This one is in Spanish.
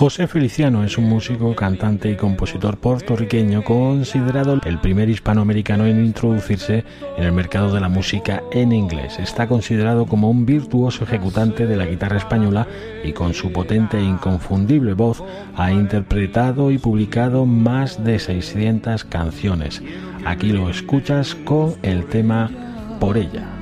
José Feliciano es un músico, cantante y compositor puertorriqueño considerado el primer hispanoamericano en introducirse en el mercado de la música en inglés. Está considerado como un virtuoso ejecutante de la guitarra española y con su potente e inconfundible voz ha interpretado y publicado más de 600 canciones. Aquí lo escuchas con el tema Por ella.